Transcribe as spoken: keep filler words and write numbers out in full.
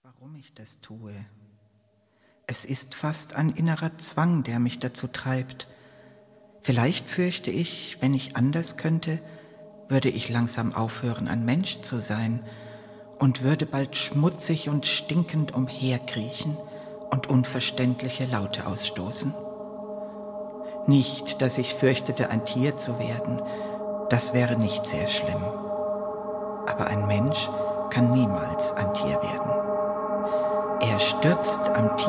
warum ich das tue. Es ist fast ein innerer Zwang, der mich dazu treibt. Vielleicht fürchte ich, wenn ich anders könnte, würde ich langsam aufhören, ein Mensch zu sein und würde bald schmutzig und stinkend umherkriechen und unverständliche Laute ausstoßen. Nicht, dass ich fürchtete, ein Tier zu werden, das wäre nicht sehr schlimm. Aber ein Mensch kann niemals ein Tier werden. Er stürzt am Tier